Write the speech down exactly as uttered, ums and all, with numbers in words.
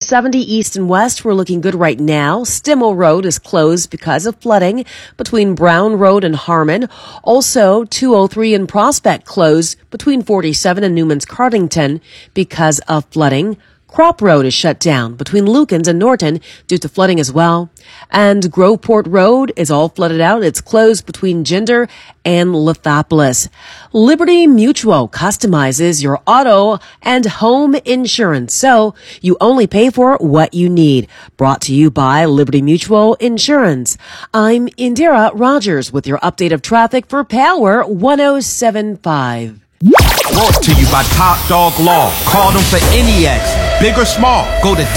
seventy east and west, we're looking good right now. Stimmel Road is closed because of flooding between Brown Road and Harmon. Also, two oh three in Prospect closed between forty-seven and Newman's Cardington because of flooding. Crop Road is shut down between Lukens and Norton due to flooding as well. And Groveport Road is all flooded out. It's closed between Ginder and Lithopolis. Liberty Mutual customizes your auto and home insurance, so you only pay for what you need. Brought to you by Liberty Mutual Insurance. I'm Indira Rogers with your update of traffic for Power one oh seven point five. Brought to you by Top Dog Law. Call them for any accident, big or small. Go to